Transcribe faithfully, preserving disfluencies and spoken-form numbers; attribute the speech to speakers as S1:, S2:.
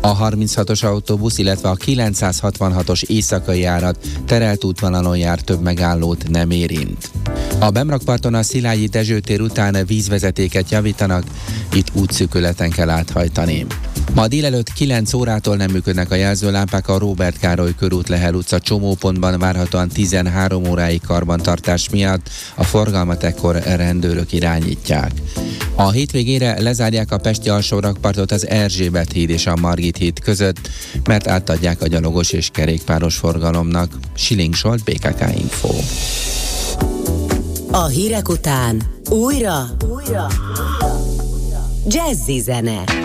S1: A harminchatos autóbusz, illetve a kilencszázhatvanhatos éjszakai járat terelt útvonalon jár, több megállót nem érint. A Bemrakparton a Szilágyi Dezső tér után vízvezetéket javítanak, itt útszűkületen kell áthajtani. Ma délelőtt kilenc órától nem működnek a jelzőlámpák a Róbert Károly körút Lehel utca csomópontban, várhatóan tizenhárom óráig karbantartás miatt, a forgalmat ekkor rendőrök irányítják. A hétvégére lezárják a pesti alsórakpartot az Erzsébet híd és a Margit híd között, mert átadják a gyalogos és kerékpáros forgalomnak. Siling Zsolt, bé ká ká Info.
S2: A hírek után újra, újra, jazzy zene.